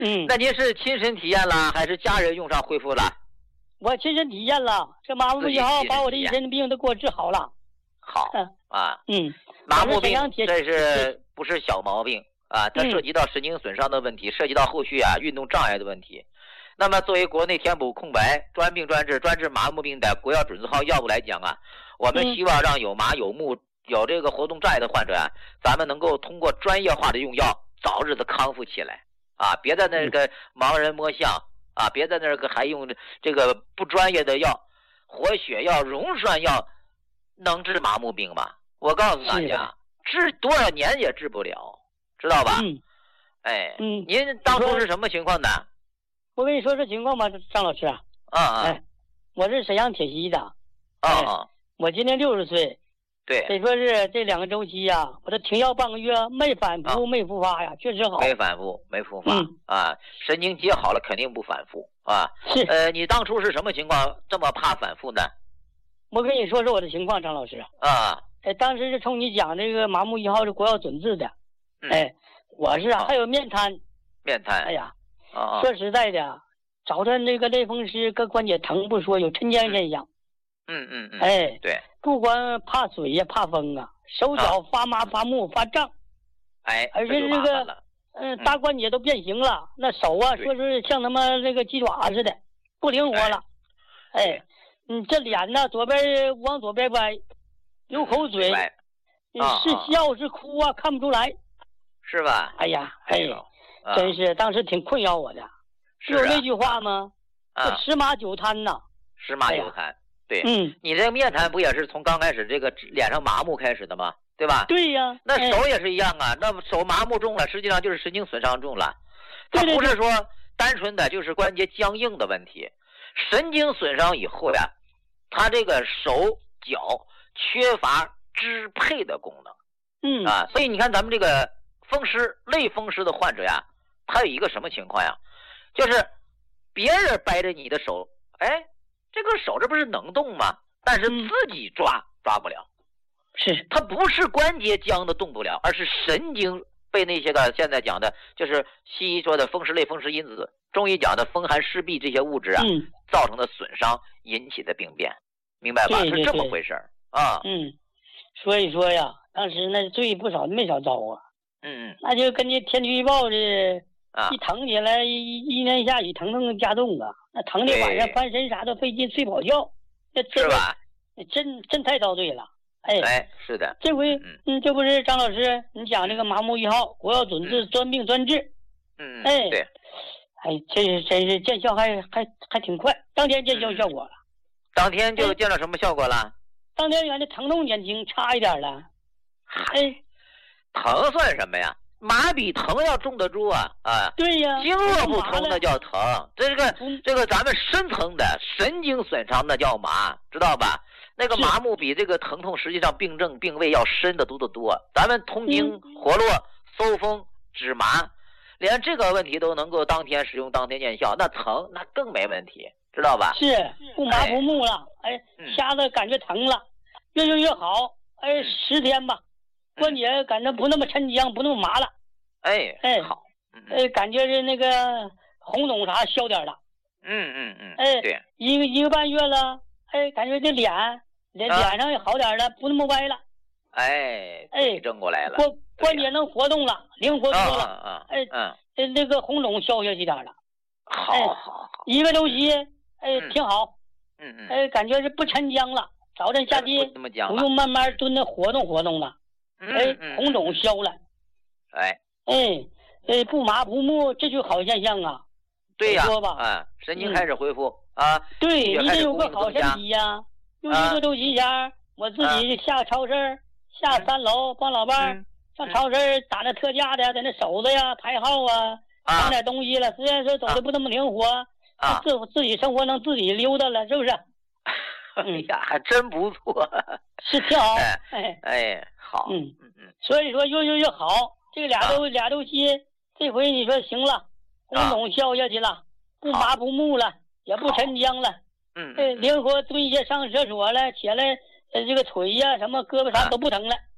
那您是亲身体验了，还是家人用上恢复了？ 我亲身体验了，这麻木1号把我这一身的病都给我治好了。 好麻木病这是不是小毛病啊？它涉及到神经损伤的问题，涉及到后续运动障碍的问题。那么作为国内填补空白、专病专治麻木病的国药准字号药物来讲我们希望让有麻有木有这个活动障碍的患者咱们能够通过专业化的用药早日的康复起来别在那个盲人摸象别在那个还用这个不专业的药，活血药、溶栓药能治麻木病吗？我告诉大家，治多少年也治不了，知道吧？您当初是什么情况呢？ 我跟你说这情况吧，张老师我是沈阳铁西的我今年60岁， 对， 得说是这2个周期我都停药半个月，没反复没复发确实好， 没反复没复发神经接好了肯定不反复是你当初是什么情况这么怕反复呢？ 我跟你说说我的情况，张老师当时是冲你讲这个麻木1号是国药准治的我是还有面瘫，哎呀说实在的，早晨这个类风湿各关节疼不说，有沉僵现象对， 不光怕水呀怕风手脚发麻发木发胀而且这个大关节都变形了，那手说是像他妈那个鸡爪似的不灵活了这脸呢左边往左边歪，流口水是笑是哭看不出来， 是吧？ 真是当时挺困扰我的。是有那句话吗？十麻九瘫呐。 十麻九瘫，对，你这个面瘫不也是从刚开始这个脸上麻木开始的吗？对吧？ 对呀。 那手也是一样那手麻木重了，实际上就是神经损伤重了。它不是说单纯的就是关节僵硬的问题，神经损伤以后它这个手脚缺乏支配的功能所以你看咱们这个类风湿的患者他有一个什么情况就是别人掰着你的手这个手这不是能动吗？但是自己抓不了， 是它不是关节僵的动不了，而是神经被那些个现在讲的就是西医说的类风湿因子，中医讲的风寒湿痹这些物质造成的损伤引起的病变，明白吧？是这么回事所以说当时那罪不少没少遭那就跟这天气预报一疼起来一年下雨疼加重那疼的晚上翻身啥都费劲睡不好觉， 是吧？ 真太遭罪了是的， 这回这不是张老师你讲这个麻木1号国药准治专病专治对这真是见效还挺快，当天见效果了。 当天就见到什么效果了？ 当天原来疼痛减轻，差一点了。 疼算什么呀？麻比疼要重得住对呀， 经络不通那叫疼，这个咱们深层的神经损伤那叫麻，知道吧？那个麻木比这个疼痛实际上病症病位要深得多。咱们通经活络搜风止麻，连这个问题都能够当天使用当天见效，那疼那更没问题，知道吧？ 是不麻不木了瞎子感觉疼了，越用越好10天吧，关节感觉不那么沉僵不那么麻了好感觉是那个红肿啥消点了对， 一个半月了感觉这脸上也好点了，不那么歪了正过来了， 关节能活动了，灵活多了那个红肿消下去点了， 好一个周期挺好感觉是不沉僵了，早晨下地不用慢慢蹲着活动了红肿消了不麻不木，这就好现象对呀说吧神经开始恢复对，你得有个好身体用一个周期前我自己下超市下3楼帮老伴儿上超市打那特价的，在那守着排号买点东西了，虽然说走的不那么灵活自己生活能自己溜达了，是不是？ 还真不错， 是挺好好所以说越好，这个俩周期这回你说行了，红肿消下去了，不麻不木了，也不沉僵了灵活蹲下上厕所了，起来这个腿什么胳膊啥都不疼了